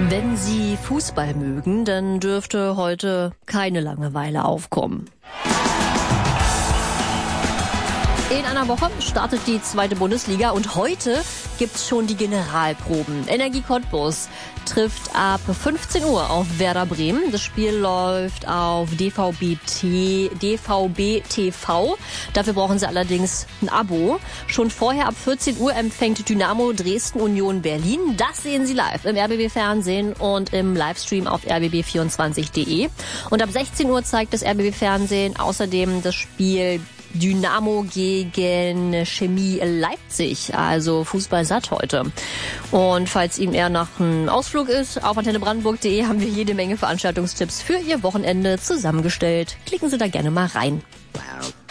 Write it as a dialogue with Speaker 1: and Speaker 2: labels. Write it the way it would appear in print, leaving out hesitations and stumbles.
Speaker 1: Wenn Sie Fußball mögen, dann dürfte heute keine Langeweile aufkommen. In einer Woche startet die zweite Bundesliga und heute gibt's schon die Generalproben. Energie Cottbus trifft ab 15 Uhr auf Werder Bremen. Das Spiel läuft auf DVB TV. Dafür brauchen Sie allerdings ein Abo. Schon vorher ab 14 Uhr empfängt Dynamo Dresden Union Berlin. Das sehen Sie live im RBB-Fernsehen und im Livestream auf rbb24.de. Und ab 16 Uhr zeigt das RBB-Fernsehen außerdem das Spiel Dynamo gegen Chemie Leipzig, also Fußball satt heute. Und falls Ihnen eher nach einem Ausflug ist, auf antennebrandenburg.de haben wir jede Menge Veranstaltungstipps für Ihr Wochenende zusammengestellt. Klicken Sie da gerne mal rein.